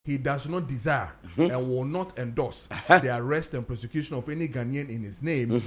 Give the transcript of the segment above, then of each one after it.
he does not desire and will not endorse the arrest and prosecution of any Ghanaian in his name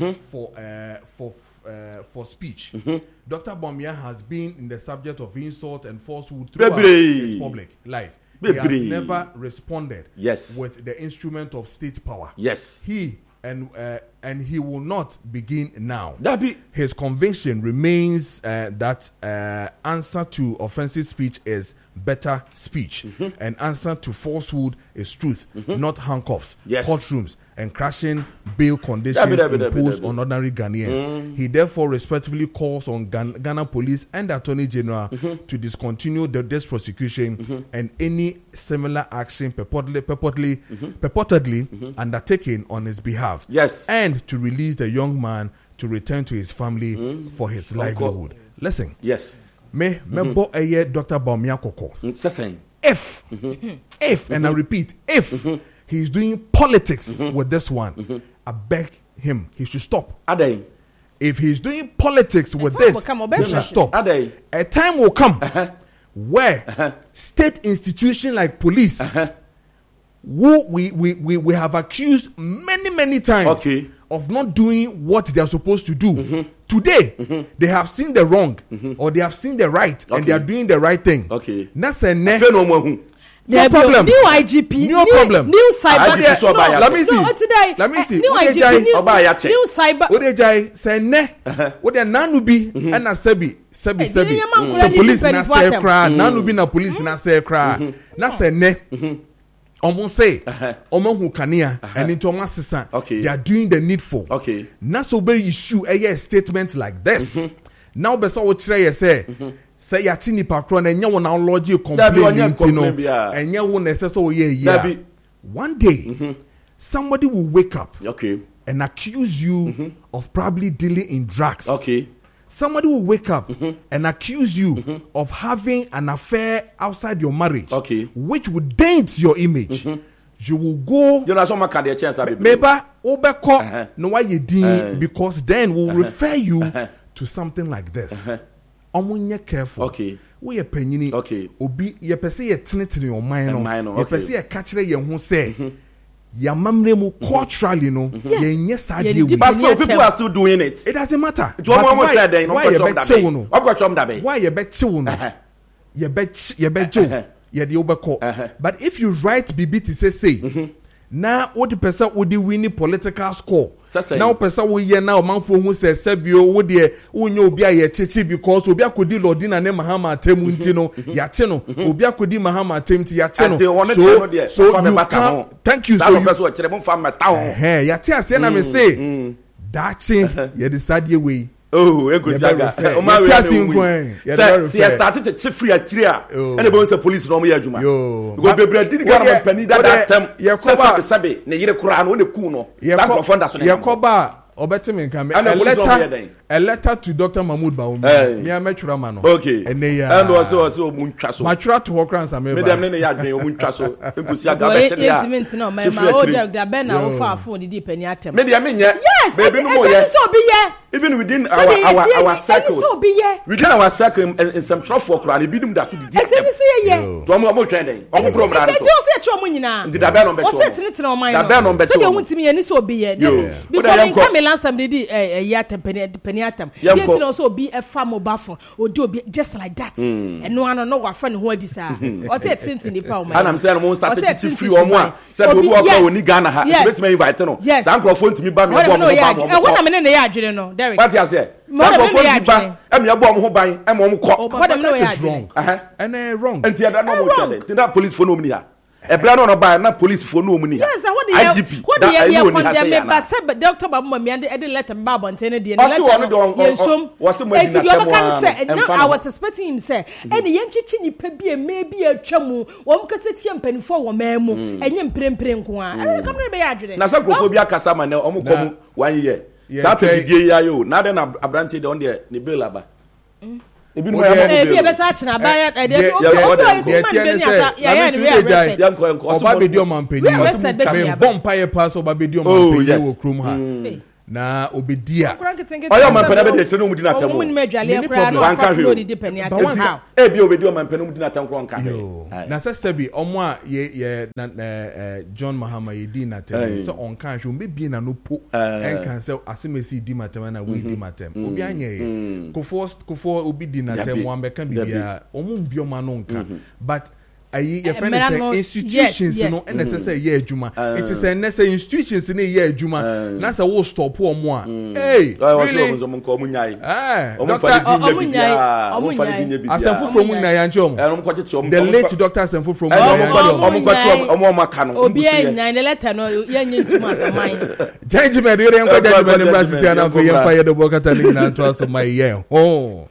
for speech. Dr. Bawumia has been in the subject of insult and falsehood throughout his public life. He has never responded with the instrument of state power. He and he will not begin now. His conviction remains that answer to offensive speech is better speech, and answer to falsehood is truth, not handcuffs, courtrooms, and crashing bail conditions imposed on ordinary Ghanaians. He therefore respectfully calls on Ghana Police and the Attorney General to discontinue this prosecution and any similar action purportedly undertaken on his behalf. And to release the young man to return to his family for his livelihood. Listen. Me bo eye Dr. Bawumia Koko. If and I repeat, if he's doing politics with this one, I beg him, he should stop. If he's doing politics with this, he should stop. A time will come where state institutions like police, who we have accused many times of not doing what they are supposed to do. Today, they have seen the wrong or they have seen the right and they are doing the right thing. No problem. New IGP. No problem. New cyber. Let me see. New IGP. New cyber. Odejai say ne. Ode nanu bi na sebi. Se police na say kra. Nanu bi na police na say kra. Na say ne. Omo say, omo hu kania, and into omo sisa. They are doing the needful. Na so very issue a statement like this. Now besa wo kire say ya chi nipa kro na enya wona lodge complain and enya wona say so ye. One day, somebody will wake up and accuse you of probably dealing in drugs. Somebody will wake up and accuse you of having an affair outside your marriage, which would dent your image. You will go. Maybe obeko no why you did because then we'll refer you to something like this. Omunye careful. We are penny. Obi ye pese ye tinit in your mind. Ye pese ye catch ye who say. Yamamre mu culturally no yenye saje we. But still people are still doing it. It doesn't matter. Why you bet you? Why you bet you? You bet you the obeko. But if you write BB to say now what the person would win political score. Now person we hear now manfo who says Sebio wo de unyo obi aye cheche because obi akodi lordina ne Mahama Temu ntino ya cheno obi akodi Mahama Temti ya cheno. So you can thank you so you ya tia say na me say dachi ye decide ye way. Egoziaga. See, I started to free a clear, and the police no more juma. Because the bread didn't get a penny that time. Sabe, ne Quran on the kuno. Yakoba, Obetim can a letter to Dr. Mahmoud Bawumia. Me a mature man. And they also Munchaso. Mature to Hokrans and made them in a yard. Munchaso. Egoziaga. No, my order the banner of our phone, the deep and yatem. Maybe I mean, yes, so be even within our circles, within our circle in some truffle crowd, it be them that to be dead. To more training. Did I ban on better? What's it on my so they want to me and so be it. Because come last time they did a yatem peniatum. Yet also be a farm buffer or do just like that. And no one know what friend who desire. What's it since in the power? And I'm saying most started to free or more. Said we walk on Ghana. Yes, me invite no. Yes, I'm phone to me by me. When I'm in the yard, you know. What you say? That is wrong. And wrong. And that police for no money. A brand on a buy, not police for no money. Yes, what do you condemn? But Dr. Bawumia didn't let a bab on Tennessee. I was expecting him say, and the young chichini pebby maybe a chamu, one cassette and pen for one memo, and yam prim. I come to be addressed. Nasaphobia Casama, no, 1 year. Saturday, you, not an abranted on the Nibilaba. If you na obedia oyo mampena be de chene mu di na tamo bi obedi o mampena mu di na tankro nka na sebi omo a ye John Mahama ye di na tamo so onka hwe mbebie na no po enka se asemesi di matem na we di matem obi anye kofo obi di na tamo ambeka bibia omo mbio ma no nka but ayi your friend say institutions no necessary ye adwuma it is necessary institutions ni ye adwuma na say wo stop omo a hey really omo nyai omo fari dinya bia asemfo from nyai anche omo omo kwache omo the late doctor asemfo from omo kwache omo maka no obi nyai the letter no ye nye ntuma asaman judgment re en kwa judgment brasisi na for ye fire the bokata ni na to aso my ye ho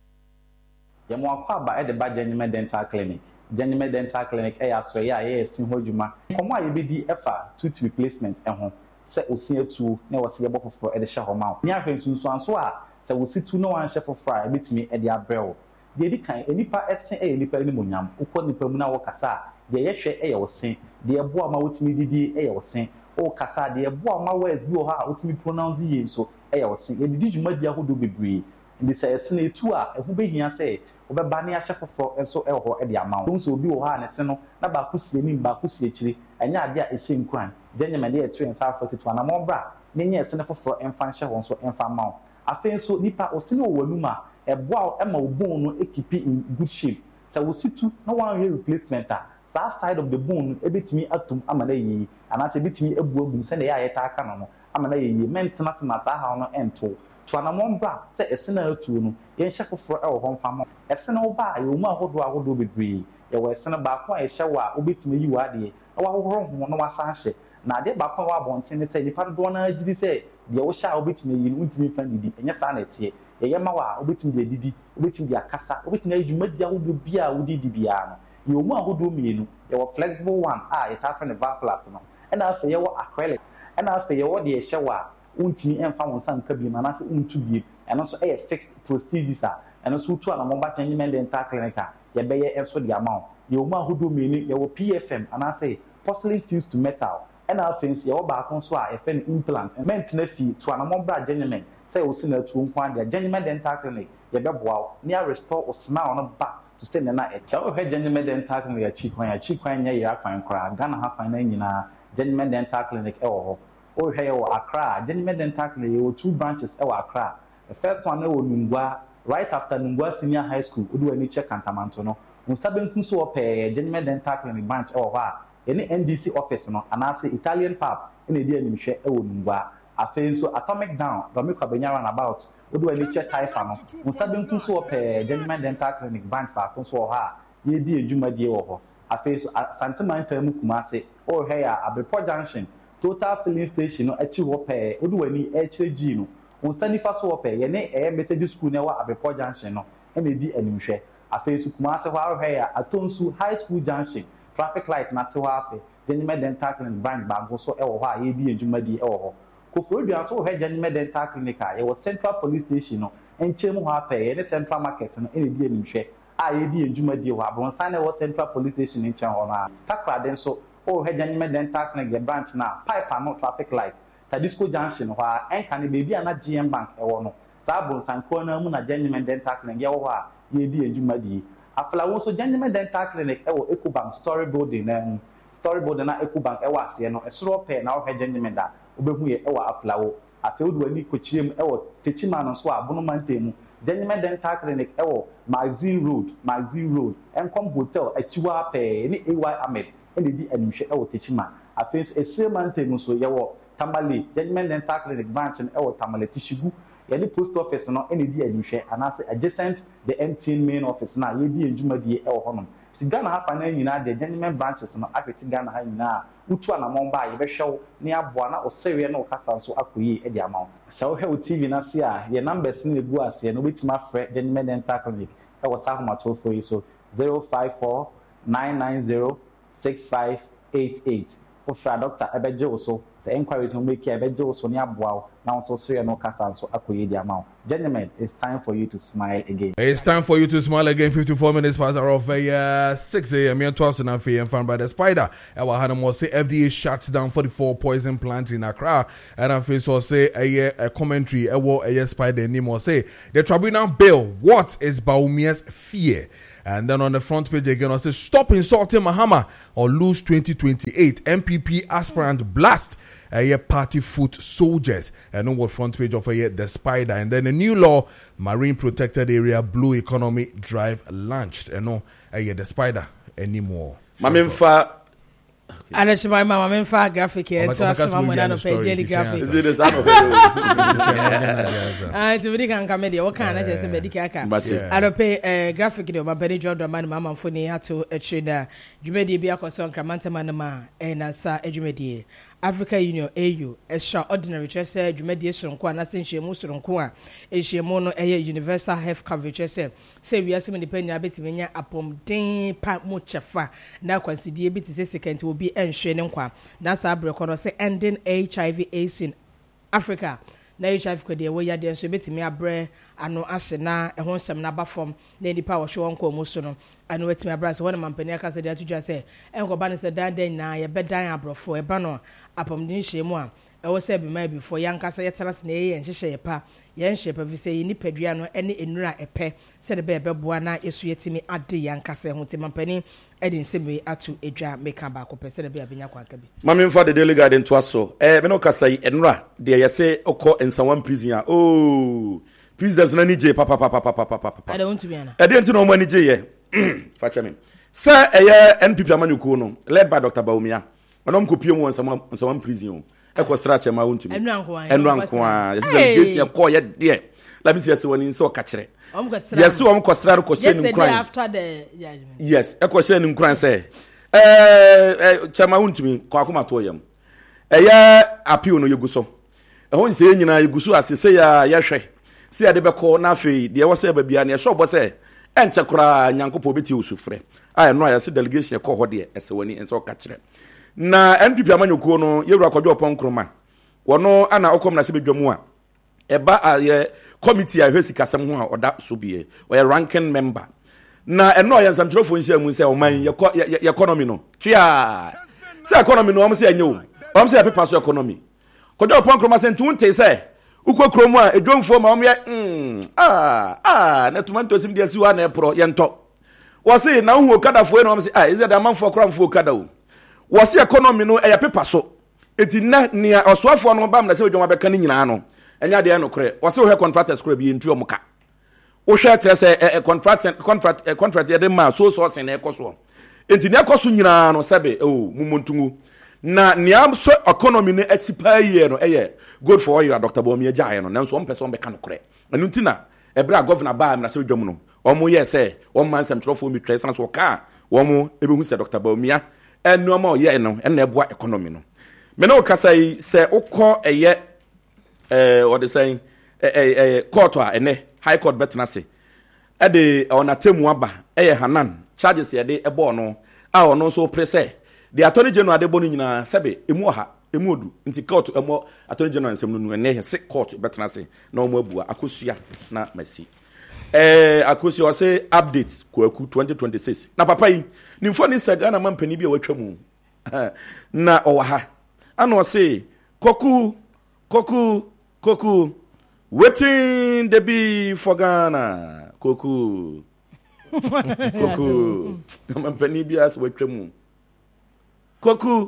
ye mo akwa ba e de ba Genuine Dental Clinic Genuine Dental Clinic so ya sin ho dwuma komo aye bedi efa tooth replacement ho se osia tu na wo se ye bofofo e de hye ho ma ni ahwensunsu anso a se wo situ no wan hye foforo a betimi e de abrɛwo de di kan enipa ese enipa ni monyam ukọ nipa mu na wo kasa de ye hwe e ye wo sen de ye boa ma wotimi didi e ye wo sen o kasa de ye boa ma words bi wo ha wotimi pronounce ye so e ye wo sen ye didi dwuma di ahodo bebre ndi se ese na etu a ehu behia se obeba ne ahye foforo enso eho e de amawo nso obi wo ha ne se no na ba kusie ni ba kusie chiri enya ade a ehye nkwan Genuine de etu ensa afetu na mo bra ne nya ese ne foforo emfa nhye ho nso emfa mawo afen so nipa osine owanuma eboa ema obon no ekipi in good shape so we situ na one year replacement sa side of the bone ebetimi atum amana yi anase ebetimi ebuabum se na ya yeta aka no amana yi maintenance na sa ha no ento to na mo bra se esene atu no ye nhye foforo e wo ho mfa mo esene wo ba ye omu ahodo bebre ye wo esene ba ko a ye hye wa obetimi yi wa de wa hohoro ho no wasa hye na de ba ko wa bonten ne se nipa do na agiri se de wo hye a obetimi yi no ntimi fa didi enye sa na tie ye ma wa obetimi de didi obetimi de akasa obetimi adwuma dia wo bia wo didi bia no ye omu ahodo mienu ye wo flexible one ye ta fa ne va plus no e na afa ye wo acrylic e na afa ye wo de hye wa untimi emfa won san ka bi na se untu bi eno so fixed prosthesis eno so tu ana mo ba Genuine Dental Clinic ye be ye enso de amount ye omu ahodo mienu ye wo PFM ana se porcelain fused to metal ena afensi ye wo ba kon so a fen implant maintenance fee to ana mo bra Genuine say o si na tu nkwan de Genuine Dental Clinic ye be boa ne restore o smile no back to say na e tell her Genuine Dental Clinic ya chi kwan nya ye akwan kra Ghana ha fan na nyina Genuine Dental Clinic e wo ho o hwe ye wo Accra Genuine Dental Clinic ye wo 2 branches e wo Accra the first one e wo Nungwa right after Nungwa Senior High School odu ani check Kantamanto no nsabenku so o pe Genuine Dental Clinic branch e wo ho a any NDC office no anase Italian pub ina di animhwe e wo Nungwa afen so Atomic Down Domiko Benyara about odu ani check Taifa no nsabenku so o pe Genuine Dental Clinic branch ba kon so ho a ye di adwuma die wo ho afen so Santimanta mu Kumase o hwe ya Abepo Junction Total Filling Station no achi wo pe odu ani HG no unsani fa so wo pe ye ne Methodist School ne wa Abepo Junction no ena di animhwe afen so Kumase ho a hwe ya Atonsu High School Junction traffic light na se wa pe Genuine Dental Clinic branch ba go so e wo ho a ye di adwuma die e wo ho Kofrodua so he Genuine Dental Clinic ye wo Central Police Station no enchemu ho a pe ye ne Central Market no ena di animhwe a ye di adwuma die ho abronsan ne wo Central Police Station enchen ho na takra den so o he Genuine Dental Clinic ye branch na pipe no traffic light Tadisco Junction ho a enka ne bebi ana GM Bank e wo no sa abronsan ko na mu na Genuine Dental Clinic ye wo ho a ye di adwuma die afla wo so Genuine Dental Clinic e wo Ecobank Story Building na Ecobank e wo ase no esoro pe na wo he Genuine da obehu ye e wo afla wo afi wo ani kochirem e wo techima no so abono mantemu Genuine Dental Clinic e wo Magazine Road Enkom Hotel achiwa pe ni AY Ahmed ene di animhwe e wo techima afi so esire mantemu so ye wo Tamale Genuine Dental Clinic branch e wo Tamale Tishigu ye di post office no ene di animhwe anase adjacent the MTN main office na ye di adwuma die e wo honom ti Ghana ha fa na nyina de Genuine branches no akweti Ghana ha nyina utu anamon ba ye behwew ne aboa na osewe na okasa so akoyi e di amawo se wo hwe TV na se a ye numbers ni egu ase no betima frɛ Genuine Dental Clinic e wo sa homa to for you so 054 990 6588 ofra doctor ebeje wo so the inquiries no make a bejo so near bow now so no casa so akoye di amount. Gentlemen, it's time for you to smile again. It's time for you to smile again. 54 minutes past our 6 a.m. You're 12 and found by the Spider. Our Hanamo say FDA shuts down 44 poison plants in Accra. And I feel so say a commentary a Spider anymore say the tribunal bill. What is Baumia's fear? And then on the front page again, I say stop insulting Mahama or lose 2028. MPP aspirant blast party foot soldiers. And on what front page of the Spider. And then a new law, marine protected area, blue economy drive launched. And no, the Spider anymore. Mamemfa. And it's my mama for graphic here. So as my mother no pay daily graphic. Is it the sound of it? Ah, it's very can comedy. What kind of just medical aka? I don't pay graphic no my penny job the man mama for ni to a trader. Jumedi bi akoso nkramanta manama e na sa ejumedi. Africa Union AU extra ordinary chese dwumadi soronko na senhyiemu soronko a ehyiemu no universal health coverage say wiase me depend betimi nya apomden pa mo chefa na kwansidie bi tise second will be enhwe ne nkwa na sa abreko no say ending HIV AIDS in Africa na HIV ko de wo ya de so betimi abre ano ahye na ehon sem na ba form na nipa wo hwe wonko mu so no ano wetimi abre so wona mampani aka se de atudwa se enko ba ne se dan na ye bedan abrofo e ba no apomden hyemu a ewo se be mai before yankasa yeterase na ye nhyehyɛ ye pa ye nhye pa vi se ye nipadua no ene enura epe se de be beboa na yesu yetimi ade yankasa ho te mampani edi nsemi atu edwa meka ba ko pese de be abenya kwa aka bi mame mfa de daily garden to aso me no kasa yi enura de ye se okọ ensawan prison a prisoners na ni je papa I don't want to be ana e de enti no mo ni je ye facha me se eye NPP amanyuko no led by Dr. Baumia onom kopie mu ensawan prison eko sra chema wontumi enu ankoa yes delegation call ye de la bi se woni nso ka kire yes wo ko sra ko se nim kran after the judgment yes eko se nim kran se chema wontumi ko akoma to yam eye appeal no yeguso ehon se nyina yeguso asese ya yehwe se ade beko na afei de wo se ba bia na ye shobo se enche kura nyankopo beti usufre aye no ya se delegation call ho de ese woni nso ka kire na NPP amanyuko no yewura kwadwo opon wono ana okom na se bedwamu a eba aye committee a hwesi kasam ho a oda so bie o ranking member na eno ya nsamtwerofo nhia mu se oman ye economy no twia se economy no om se anyo om se paper so economy kwadwo opon kroma se ntunte se ukokrom a edwomfo ma om ye na tumanto sim dia si wa na epro ye nto wo se na hu okadafo no om se is that amanfo kramfo okadawo wasi economy no eya paper so eti na nia osoafo no bam na se odwoma beka ni nyina no enya de no kre wasi wo he contractors kre bi entu omuka wo hwe tre se contract ye de ma so sen na ekoso enti na ekoso nyina no sebe mumontungu na nia so economy no expire no eye good for you Dr. Baumia jae no nanso on person beka no kre anu ntina ebra governor ba na se odwom no omo ye se on man sem trofo mi tre san so ka omo ebehu se Dr. Baumia eno ma ye no ena eboa economy no me no kasai se ukọ eye what they saying court a ene high court betna se e de onatemu aba Hanan charges ye de ebo no a ono so prese the attorney general de bonu nyina sebe emu ha emu odu nti court emo attorney general nsem no ene se court betna se na omo abua akosua na masi akosi o say updates kwaku 2026 na papa yi nimfo ni saga na mampani bi a watwa mu na owaha ana o say koku waiting the be for Ghana koku mampani bi as watwa mu koku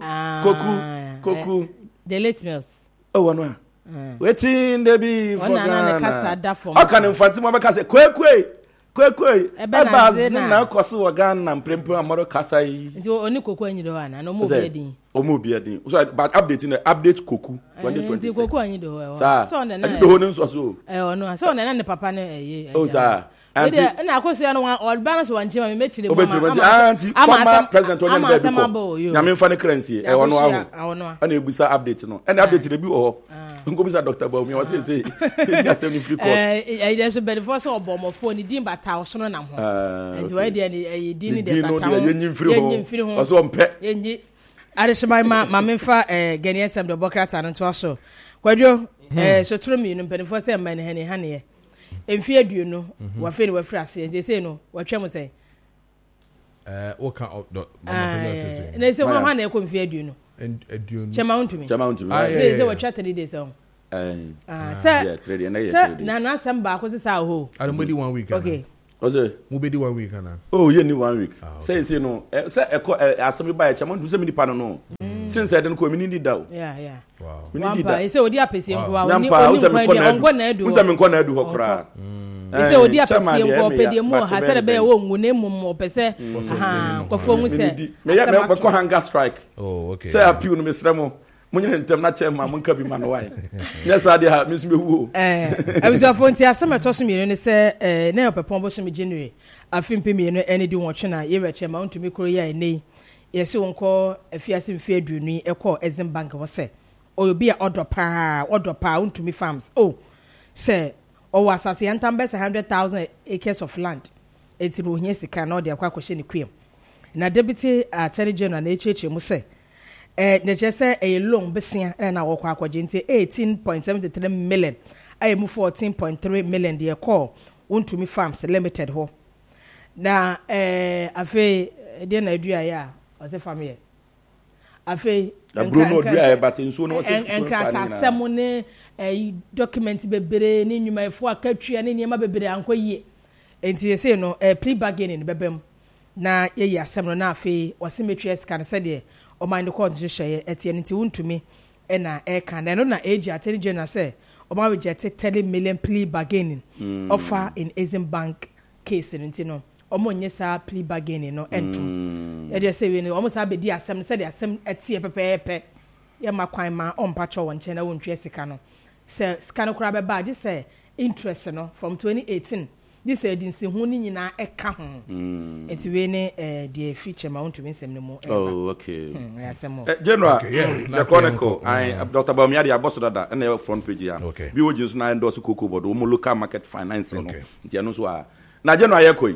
the late meals no waiting the be for Ghana aka ne mfanti mo beka se kwekwe eba zina kwose wo Ghana mprempem amaro kasa yi nti oni koku anyido wana no mo biadin o mo biadin so but update koku 2026 nti koku anyido so na do no so ono so na ne papa ne o sa anti na akoso no olban so wanche ma mechire mo anti former president onye be biko nyame mfa ne currency ono aho ana ebusa update no and update de bi o ngomisa Dr. Baumia was say just a free court there's a better for so obomo phone din bata osono na ho and why dey din de bata ho yenyin free ho so mpe yenyi Adishimai ma memfa Ghanaian Sam the Bokrata and Twaso. Quadro so true me no penfo say man hane emfie aduonu wa fe ne wa frase and they say no wa twem say what kind of mama na say wa na ko emfie aduonu aduonu chema untumi say wa twa 3 days on sir na sam ba ko say ho adamodi 1 week okay oze mu be di 1 week ana oh ye ni 1 week say no say asem ba chema ndu say me nipa no since I didn't come in the down. Yeah. Wow. We need that. Say odi apese nko onko na edu. Unsa me nko na edu hokra. Say odi apese nko pede mu ha say be wo ngu na mum opese. Ko fo mu say. Me ya me ko hunger strike. Oh, okay. Say appeal no me sremo. Munye ntem na chairman mun ka bi man why. Yes ade ha me me hu. Abuja fonti asema to so mi ne say na opepon bo so me January. Afimpe mi no ene di wotwe na ye reche ma untumi koro ya ene. Yesi wonko afiase mfi adunu ekọ Exim Bank wo se obi a odopa untumi farms se o wasase yantambe 100,000 acres of land etiro hia sika na ode akwa kwhye ne kwem na deputy attorney general na echeche mu se ne chese loan besia na wo kwa akwaje nti 18.73 million ayemu 14.3 million de ekọ untumi farms limited ho na afi de na adua ya ose family afi Bruno dua e batenso no ose enkrata semone document bebere ni nwumaefo akatwia ne niema bebere ankoyie enti yese no pre bargaining bebem na ye asem no na afi ose metwa scan se de o mind court hye etie nti wuntumi na kan no na age attorney general say o ma reject 30 million plea bargaining offer in Exim Bank case nti no omo nyesa plea bargaining no ento e dey say we no omo sa be di asem say the asem etie pepepe ye makwan ma ompa cho won chena won twa sika no say sika no kura be ba je say interest no from 2018 this edinsi hu ni nyina eka ho enti we ne the future ma won nsem ne mo oh okay asem general the chronicle Dr. Bawumia aboso dada na front page ya bi wo jinsu na endorse Cocoa-Board mo local market finance no enti anu so a na general ayekoi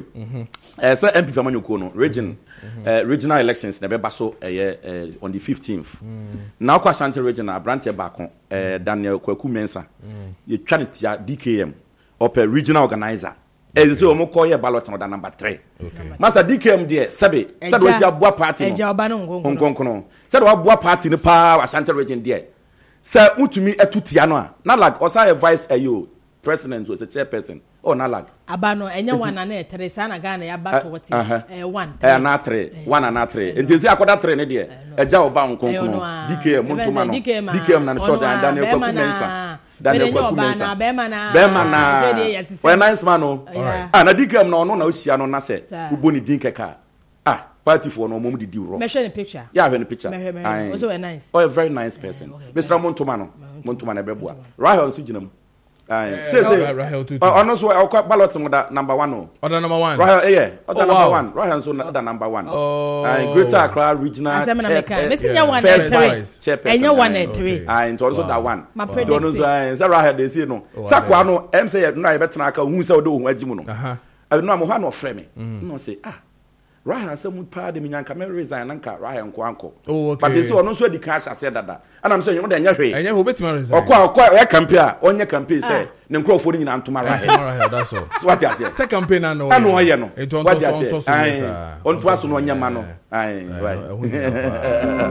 say MPP amanyoko no regional elections na be baso on the 15th na kwa Ashanti regional branch baako Daniel Kwaku Mensa ye twa ne tia DKM up regional organizer say o mo call ye ballot no number 3 master DKM there sabe we see aboa party no eja oba no nkonkono said we aboa party no pa Ashanti region there say mutumi etutia no na like osa vice ayo president was a chairperson na lag abano enya wana na 3 sana Ghana ya back what 1 na 3 1 na 3 enti say akoda 3 ne de eja oba nkonkono DKM montuma no DKM na short and Daniel Kwaku Mensa Daniel Kwaku Mensa be mana we nice man no na DKM no no na osia no na se uboni din keka party for no mom did wrong. Measure the picture. Yeah, have the picture. Also a nice. A very nice person. Mr. Montuma na beboa. Rahel Sujinam. Say ono so ballot number 1 no. Order number 1. Rahel number 1. Rahel so number 1. Greater Accra regional. Missing ya 1 and 3. And you 1 and 3. And also that one. To ono so Rahel they say no. Sakwa no em say no e betena aka hu say odo hu agimu no. No am ho no frɛ me. No say Rahel say mu pa de minyanka me resign nanka Rahel nko. Oh, okay. But they say ono so di cash ase dada. And I'm saying you dey nya hwe. Enya ho betima resign. Okwa e campaign onye campaign say ne nkrofo ni nyina ntoma Rahel. That's all. So what you say? Say campaign na no. Ano ye no. What you say? On to aso no nya ma no. Ai.